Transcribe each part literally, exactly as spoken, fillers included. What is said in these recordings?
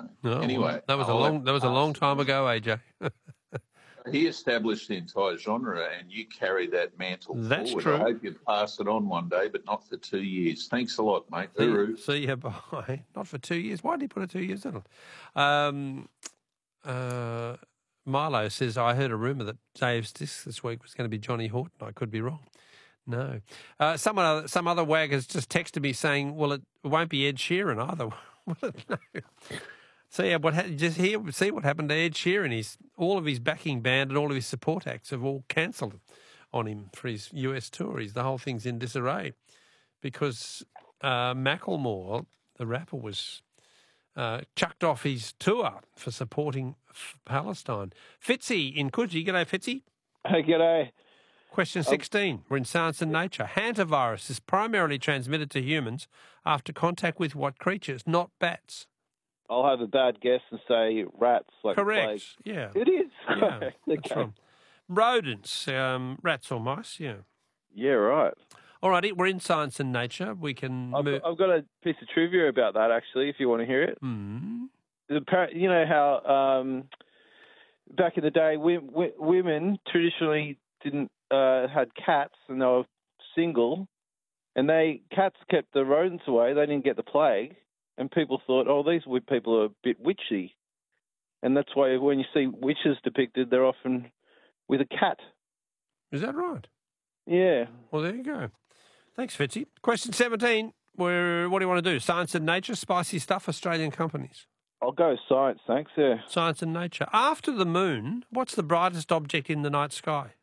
know. No, anyway, well, that was a I'll long have that was a to long ask time him. ago, A J. He established the entire genre, and you carry that mantle That's forward. true. I hope you pass it on one day, but not for two years. Thanks a lot, mate. See, Uru. see you bye. Not for two years. Why did he put a two years in it? Um, uh, Milo says, I heard a rumour that Dave's disc this week was going to be Johnny Horton. I could be wrong. No. Uh, someone, other, some other wag has just texted me saying, well, it won't be Ed Sheeran either. Will it? No. So yeah, what ha- just hear see what happened to Ed Sheeran? He's all of his backing band and all of his support acts have all cancelled on him for his U S tour. He's, the whole thing's in disarray because uh, Macklemore, the rapper, was uh, chucked off his tour for supporting f- Palestine. Fitzy in Coogee, g'day Fitzy. Hey, g'day. Question sixteen. We're in Science and Nature. Hantavirus is primarily transmitted to humans after contact with what creatures? Not bats. I'll have a bad guess and say rats. Like Correct. plague. Yeah. It is. Yeah, okay. that's right. Rodents, um, rats or mice, yeah. Yeah, right. All righty, we're in Science and Nature. We can I've, move. I've got a piece of trivia about that, actually, if you want to hear it. Mm. The par- You know how um, back in the day, we, we, women traditionally didn't uh, had cats and they were single, and they cats kept the rodents away. They didn't get the plague, and people thought, oh, these wi- people are a bit witchy. And that's why when you see witches depicted, they're often with a cat. Is that right? Yeah. Well, there you go. Thanks, Fitzy. Question seventeen. Where, what do you want to do? Science and Nature, spicy stuff, Australian companies. I'll go science, thanks. Yeah. Science and Nature. After the moon, what's the brightest object in the night sky?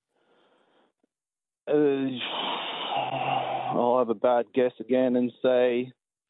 Uh, I'll have a bad guess again and say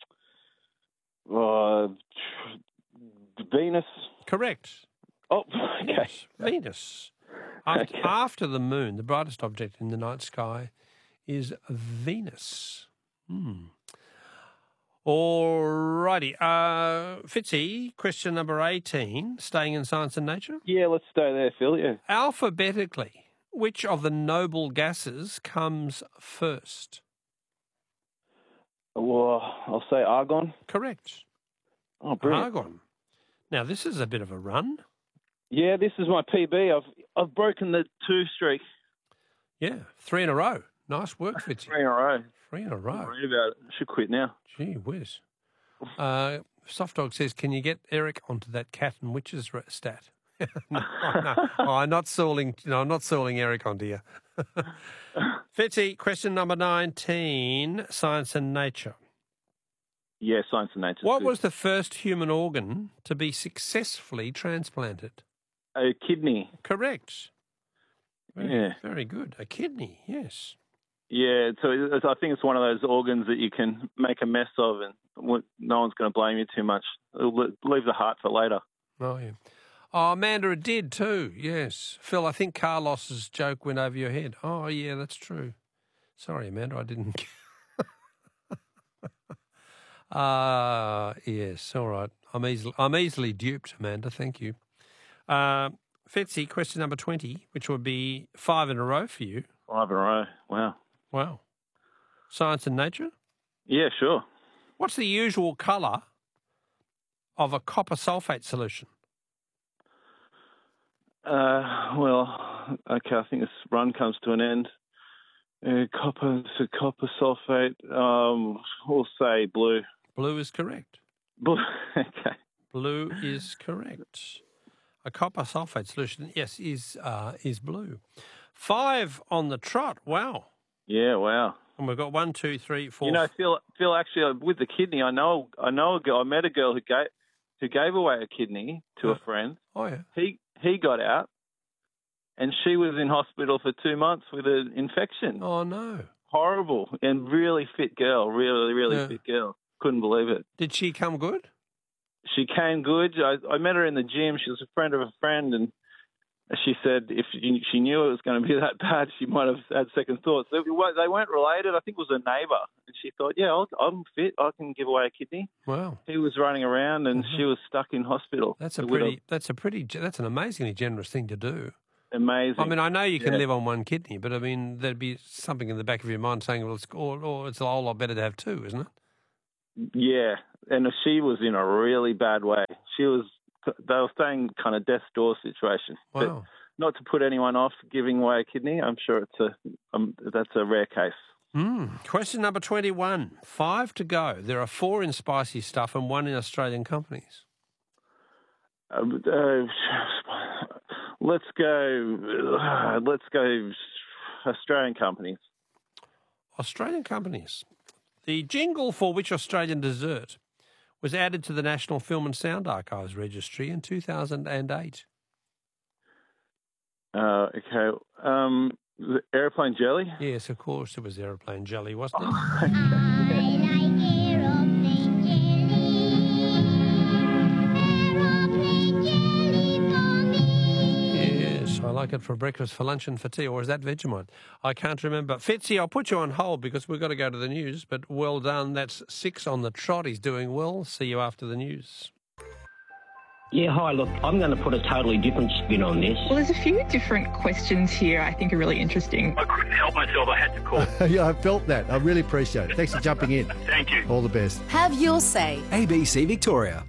uh, Venus. Correct. Oh, okay. Yes, Venus. After, Okay. after the moon, the brightest object in the night sky is Venus. Hmm. All righty. Uh, Fitzy, question number eighteen, staying in Science and Nature. Yeah, let's stay there, Phil, yeah. Alphabetically, which of the noble gases comes first? Well, I'll say argon. Correct. Oh, brilliant. Argon. Now, this is a bit of a run. Yeah, this is my P B. I've I've broken the two streak. Yeah, three in a row. Nice work, Fitzy. Three in a row. Three in a row. Don't worry about it. Should quit now. Gee whiz. Uh, Soft Dog says, can you get Eric onto that cat and witches re- stat? no, no. Oh, I'm not stalling. No, I'm not stalling Eric onto you. Fitzy, question number nineteen, Science and Nature. Yeah, science and nature. What was the first human organ to be successfully transplanted? A kidney. Correct. Very, Yeah. very good. A kidney, yes. Yeah, so it's, I think it's one of those organs that you can make a mess of, and no one's going to blame you too much. It'll leave the heart for later. Oh, yeah. Oh, Amanda, it did too, yes. Phil, I think Carlos's joke went over your head. Oh, yeah, that's true. Sorry, Amanda, I didn't... Ah, uh, yes, all right. I'm easily, I'm easily duped, Amanda, thank you. Uh, Fitzy, question number twenty, which would be five in a row for you. Five in a row. Wow. Wow. Science and Nature? Yeah, sure. What's the usual colour of a copper sulphate solution? Uh, well, okay, I think this run comes to an end. Uh, copper, so copper sulphate, um, we'll say blue. Blue is correct. Blue, okay. Blue is correct. A copper sulphate solution, yes, is uh, is blue. Five on the trot. Wow. Yeah, wow. And we've got one, two, three, four. You know, Phil, Phil, actually, uh, with the kidney, I know, I know a girl, I met a girl who gave, who gave away a kidney to a friend. Oh, yeah. He, he got out, and she was in hospital for two months with an infection. Oh, no. Horrible. And really fit girl, really, really Yeah. fit girl. Couldn't believe it. Did she come good? She came good. I, I met her in the gym. She was a friend of a friend, and she said if she, she knew it was going to be that bad, she might have had second thoughts. They, wa- they weren't related. I think it was a neighbour. And she thought, yeah, I'll, I'm fit. I can give away a kidney. Wow. He was running around, and Mhm. she was stuck in hospital. That's a With pretty, that's a pretty, that's an amazingly generous thing to do. amazing. I mean, I know you can Yeah. live on one kidney, but I mean, there'd be something in the back of your mind saying, well, it's, or, or it's a whole lot better to have two, isn't it? Yeah, and she was in a really bad way. she was, they were saying kind of death's door situation. Wow. But not to put anyone off giving away a kidney, I'm sure it's a um, that's a rare case. Mm. Question number twenty-one. Five to go. There are four in spicy stuff and one in Australian companies. Um, uh, let's go. Uh, let's go. Australian companies. Australian companies. The jingle for which Australian dessert was added to the National Film and Sound Archives Registry in two thousand eight? Uh, okay. Um, the aeroplane jelly? Yes, of course it was aeroplane jelly, wasn't it? Oh, I like aeroplane jelly. Aeroplane jelly for me. Yes, I like it for breakfast, for lunch and for tea. Or is that Vegemite? I can't remember. Fitzy, I'll put you on hold because we've got to go to the news, but well done. That's six on the trot. He's doing well. See you after the news. Yeah, hi, look, I'm going to put a totally different spin on this. Well, there's a few different questions here I think are really interesting. I couldn't help myself. I had to call. Yeah, I felt that. I really appreciate it. Thanks for jumping in. Thank you. All the best. Have your say. A B C Victoria.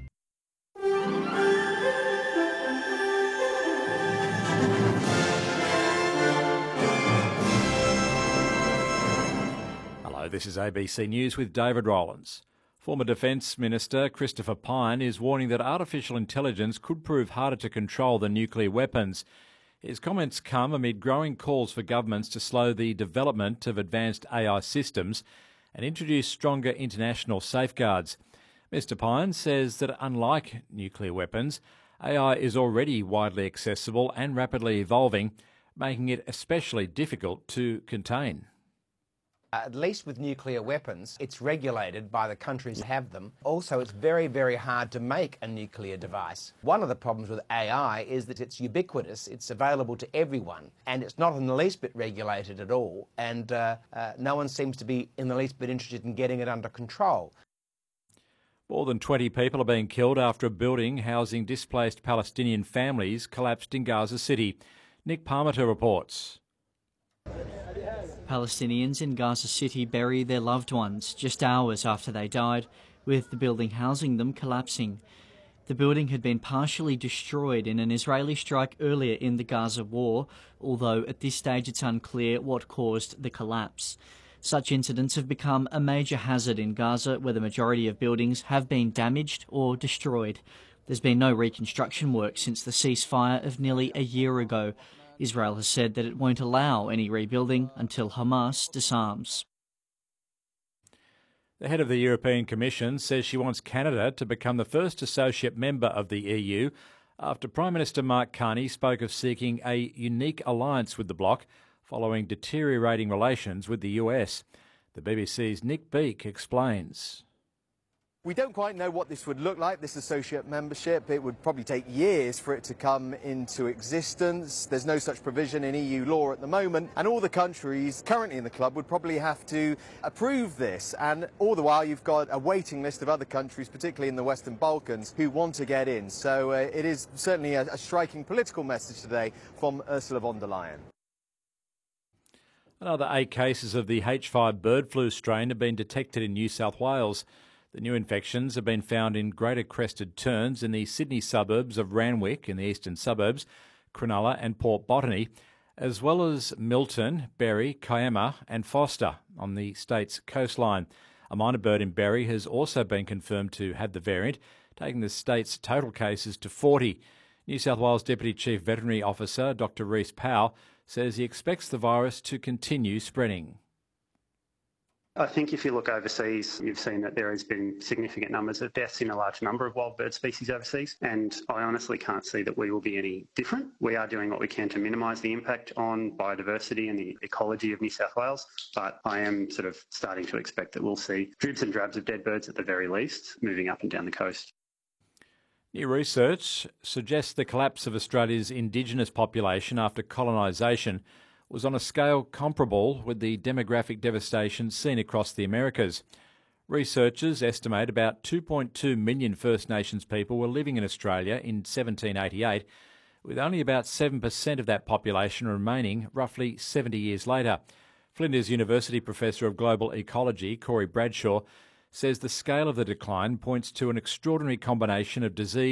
Hello, this is A B C News with David Rowlands. Former Defence Minister Christopher Pyne is warning that artificial intelligence could prove harder to control than nuclear weapons. His comments come amid growing calls for governments to slow the development of advanced A I systems and introduce stronger international safeguards. Mister Pyne says that unlike nuclear weapons, A I is already widely accessible and rapidly evolving, making it especially difficult to contain. At least with nuclear weapons, it's regulated by the countries that have them. Also, it's very, very hard to make a nuclear device. One of the problems with A I is that it's ubiquitous, it's available to everyone, and it's not in the least bit regulated at all, and uh, uh, no one seems to be in the least bit interested in getting it under control. More than twenty people are being killed after a building housing displaced Palestinian families collapsed in Gaza City. Nick Parmenter reports. Palestinians in Gaza City bury their loved ones just hours after they died, with the building housing them collapsing. The building had been partially destroyed in an Israeli strike earlier in the Gaza war, although at this stage it's unclear what caused the collapse. Such incidents have become a major hazard in Gaza, where the majority of buildings have been damaged or destroyed. There's been no reconstruction work since the ceasefire of nearly a year ago. Israel has said that it won't allow any rebuilding until Hamas disarms. The head of the European Commission says she wants Canada to become the first associate member of the E U after Prime Minister Mark Carney spoke of seeking a unique alliance with the bloc following deteriorating relations with the U S. The B B C's Nick Beake explains. We don't quite know what this would look like, this associate membership. It would probably take years for it to come into existence. There's no such provision in E U law at the moment, and all the countries currently in the club would probably have to approve this. And all the while, you've got a waiting list of other countries, particularly in the Western Balkans, who want to get in. So uh, it is certainly a, a striking political message today from Ursula von der Leyen. Another eight cases of the H five bird flu strain have been detected in New South Wales. The new infections have been found in greater crested terns in the Sydney suburbs of Randwick in the eastern suburbs, Cronulla and Port Botany, as well as Milton, Berry, Kiama and Foster on the state's coastline. A minor bird in Berry has also been confirmed to have the variant, taking the state's total cases to forty. New South Wales Deputy Chief Veterinary Officer Doctor Rhys Powell says he expects the virus to continue spreading. I think if you look overseas, you've seen that there has been significant numbers of deaths in a large number of wild bird species overseas, and I honestly can't see that we will be any different. We are doing what we can to minimise the impact on biodiversity and the ecology of New South Wales, but I am sort of starting to expect that we'll see dribs and drabs of dead birds at the very least moving up and down the coast. New research suggests the collapse of Australia's Indigenous population after colonisation was on a scale comparable with the demographic devastation seen across the Americas. Researchers estimate about two point two million First Nations people were living in Australia in seventeen eighty-eight, with only about seven percent of that population remaining roughly seventy years later. Flinders University Professor of Global Ecology, Corey Bradshaw, says the scale of the decline points to an extraordinary combination of disease